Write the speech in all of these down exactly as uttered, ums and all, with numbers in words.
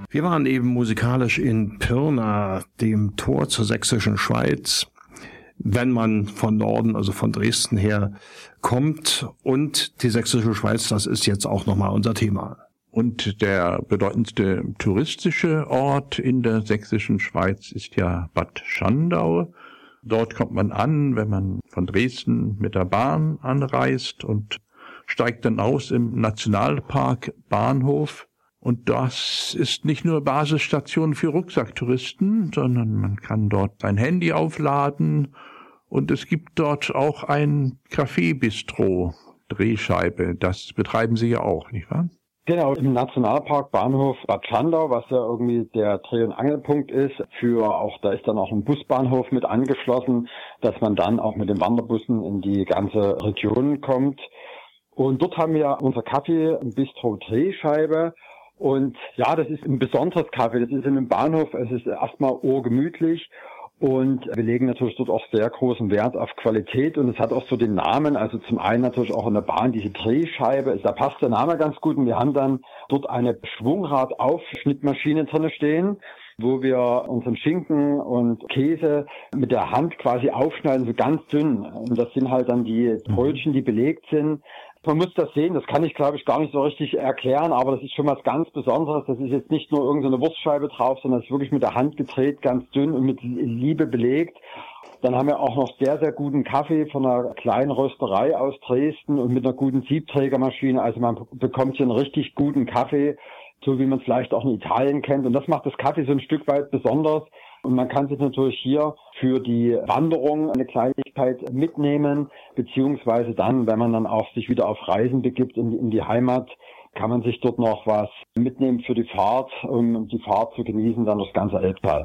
Wir waren eben musikalisch in Pirna, dem Tor zur sächsischen Schweiz, wenn man von Norden, also von Dresden her, kommt. Und die sächsische Schweiz, das ist jetzt auch nochmal unser Thema. Und der bedeutendste touristische Ort in der sächsischen Schweiz ist ja Bad Schandau. Dort kommt man an, wenn man von Dresden mit der Bahn anreist und steigt dann aus im Nationalpark Bahnhof. Und das ist nicht nur Basisstation für Rucksacktouristen, sondern man kann dort sein Handy aufladen. Und es gibt dort auch ein Café-Bistro, Drehscheibe. Das betreiben Sie ja auch, nicht wahr? Genau, im Nationalpark Bahnhof Bad Schandau, was ja irgendwie der Dreh- und Angelpunkt ist, für auch, da ist dann auch ein Busbahnhof mit angeschlossen, dass man dann auch mit den Wanderbussen in die ganze Region kommt. Und dort haben wir unser Kaffee, ein Bistro Drehscheibe. Und ja, das ist ein besonderes Kaffee. Das ist in einem Bahnhof, es ist erstmal urgemütlich. Und wir legen natürlich dort auch sehr großen Wert auf Qualität und es hat auch so den Namen, also zum einen natürlich auch in der Bahn diese Drehscheibe, da passt der Name ganz gut und wir haben dann dort eine Schwungradaufschnittmaschine drinne stehen, wo wir unseren Schinken und Käse mit der Hand quasi aufschneiden, so ganz dünn. Und das sind halt dann die Brötchen, die belegt sind. Man muss das sehen, das kann ich glaube ich gar nicht so richtig erklären, aber das ist schon was ganz Besonderes. Das ist jetzt nicht nur irgendeine Wurstscheibe drauf, sondern es ist wirklich mit der Hand gedreht, ganz dünn und mit Liebe belegt. Dann haben wir auch noch sehr, sehr guten Kaffee von einer kleinen Rösterei aus Dresden und mit einer guten Siebträgermaschine. Also man bekommt hier einen richtig guten Kaffee, so wie man es vielleicht auch in Italien kennt. Und das macht das Kaffee so ein Stück weit besonders. Und man kann sich natürlich hier für die Wanderung eine Kleinigkeit mitnehmen, beziehungsweise dann, wenn man dann auch sich wieder auf Reisen begibt in die, in die Heimat, kann man sich dort noch was mitnehmen für die Fahrt, um die Fahrt zu genießen, dann das ganze Elbtal.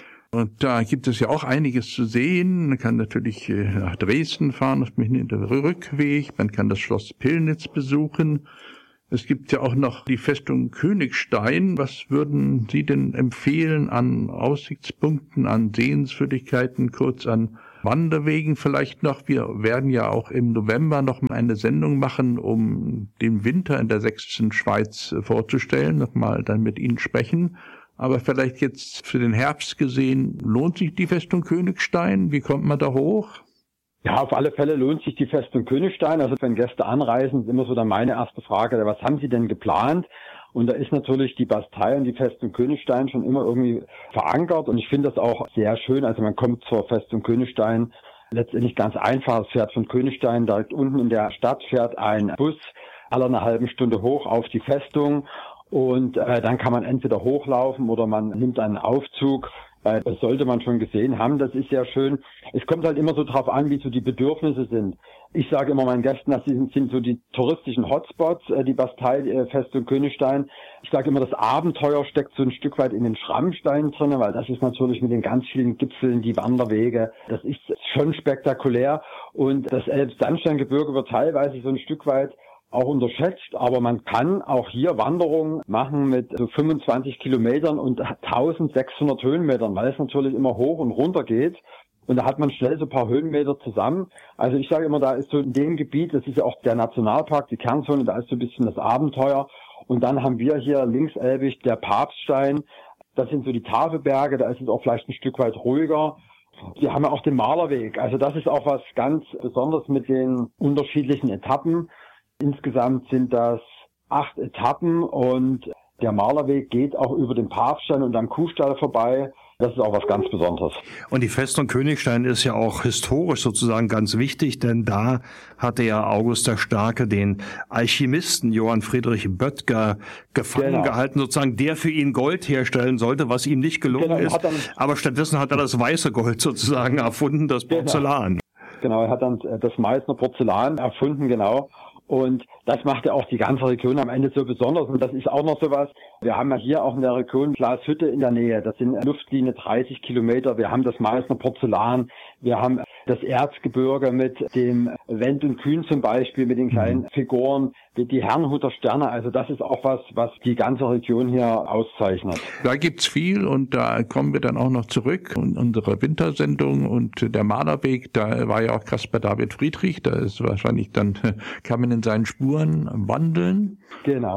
Und da gibt es ja auch einiges zu sehen. Man kann natürlich nach Dresden fahren, auf dem Rückweg. Man kann das Schloss Pillnitz besuchen. Es gibt ja auch noch die Festung Königstein. Was würden Sie denn empfehlen an Aussichtspunkten, an Sehenswürdigkeiten, kurz an Wanderwegen vielleicht noch? Wir werden ja auch im November noch mal eine Sendung machen, um den Winter in der sächsischen Schweiz vorzustellen, noch mal dann mit Ihnen sprechen. Aber vielleicht jetzt für den Herbst gesehen, lohnt sich die Festung Königstein? Wie kommt man da hoch? Ja, auf alle Fälle lohnt sich die Festung Königstein. Also wenn Gäste anreisen, ist immer so dann meine erste Frage, was haben Sie denn geplant? Und da ist natürlich die Bastei und die Festung Königstein schon immer irgendwie verankert. Und ich finde das auch sehr schön. Also man kommt zur Festung Königstein letztendlich ganz einfach. Es fährt von Königstein direkt unten in der Stadt, fährt ein Bus alle eine halbe Stunde hoch auf die Festung. Und äh, dann kann man entweder hochlaufen oder man nimmt einen Aufzug. Äh, das sollte man schon gesehen haben, das ist sehr schön. Es kommt halt immer so drauf an, wie so die Bedürfnisse sind. Ich sage immer meinen Gästen, das sind, sind so die touristischen Hotspots, äh, die Bastei, äh, Festung Königstein. Ich sage immer, das Abenteuer steckt so ein Stück weit in den Schrammsteinen drin, weil das ist natürlich mit den ganz vielen Gipfeln, die Wanderwege, das ist schon spektakulär. Und das Elbsandsteingebirge wird teilweise so ein Stück weit auch unterschätzt, aber man kann auch hier Wanderungen machen mit so fünfundzwanzig Kilometern und eintausendsechshundert Höhenmetern, weil es natürlich immer hoch und runter geht. Und da hat man schnell so ein paar Höhenmeter zusammen. Also ich sage immer, da ist so in dem Gebiet, das ist ja auch der Nationalpark, die Kernzone, da ist so ein bisschen das Abenteuer. Und dann haben wir hier linkselbig der Papststein. Das sind so die Tafelberge, da ist es auch vielleicht ein Stück weit ruhiger. Wir haben ja auch den Malerweg. Also das ist auch was ganz Besonderes mit den unterschiedlichen Etappen. Insgesamt sind das acht Etappen und der Malerweg geht auch über den Papststein und am Kuhstall vorbei. Das ist auch was ganz Besonderes. Und die Festung Königstein ist ja auch historisch sozusagen ganz wichtig, denn da hatte ja August der Starke den Alchemisten Johann Friedrich Böttger gefangen genau. gehalten, sozusagen, der für ihn Gold herstellen sollte, was ihm nicht gelungen genau, ist. Dann, aber stattdessen hat er das weiße Gold sozusagen erfunden, das Porzellan. Genau, genau er hat dann das Meißner Porzellan erfunden, genau. Und das macht ja auch die ganze Region am Ende so besonders. Und das ist auch noch sowas. Wir haben ja hier auch in der Region Glashütte in der Nähe. Das sind Luftlinie dreißig Kilometer. Wir haben das Meißner Porzellan. Wir haben das Erzgebirge mit dem Wendt und Kühn zum Beispiel, mit den kleinen Figuren, die Herrnhuter Sterne. Also das ist auch was, was die ganze Region hier auszeichnet. Da gibt's viel und da kommen wir dann auch noch zurück. Und unsere Wintersendung und der Malerweg, da war ja auch Caspar David Friedrich. Da ist wahrscheinlich dann, kann man in seinen Spuren wandeln. Genau.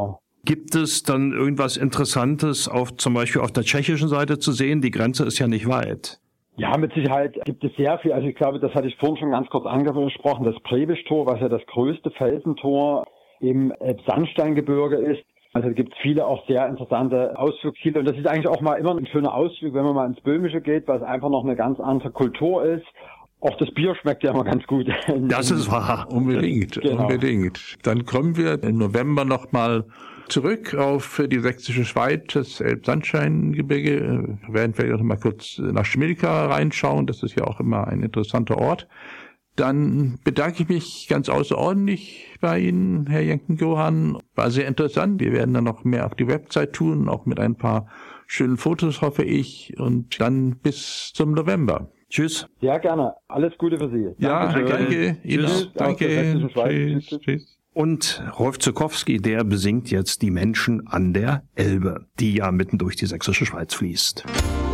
Gibt es dann irgendwas Interessantes auf zum Beispiel auf der tschechischen Seite zu sehen? Die Grenze ist ja nicht weit. Ja, mit Sicherheit gibt es sehr viel. Also ich glaube, das hatte ich vorhin schon ganz kurz angesprochen. Das Prebisch-Tor, was ja das größte Felsentor im Sandsteingebirge ist. Also da gibt es viele auch sehr interessante Ausflugsziele. Und das ist eigentlich auch mal immer ein schöner Ausflug, wenn man mal ins Böhmische geht, weil es einfach noch eine ganz andere Kultur ist. Auch das Bier schmeckt ja immer ganz gut. Das ist wahr. Unbedingt, genau. unbedingt. Dann kommen wir im November nochmal zurück auf die sächsische Schweiz, das Elbsandsteingebirge. Werden wir noch mal kurz nach Schmilka reinschauen. Das ist ja auch immer ein interessanter Ort. Dann bedanke ich mich ganz außerordentlich bei Ihnen, Herr Jenken-Johann. War sehr interessant. Wir werden dann noch mehr auf die Website tun, auch mit ein paar schönen Fotos, hoffe ich. Und dann bis zum November. Tschüss. Sehr gerne. Alles Gute für Sie. Ja, danke. danke. Ihnen auch. Danke. Tschüss. Tschüss. Tschüss. Und Rolf Zuckowski, der besingt jetzt die Menschen an der Elbe, die ja mitten durch die sächsische Schweiz fließt.